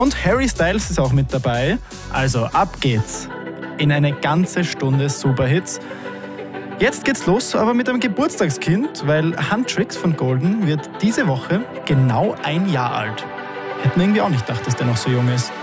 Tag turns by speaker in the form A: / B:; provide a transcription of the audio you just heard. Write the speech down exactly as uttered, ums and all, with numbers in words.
A: Und Harry Styles ist auch mit dabei. Also ab geht's in eine ganze Stunde Superhits. Jetzt geht's los, aber mit einem Geburtstagskind, weil Huntrix von Golden wird diese Woche genau ein Jahr alt. Hätten wir irgendwie auch nicht gedacht, dass der noch so jung ist.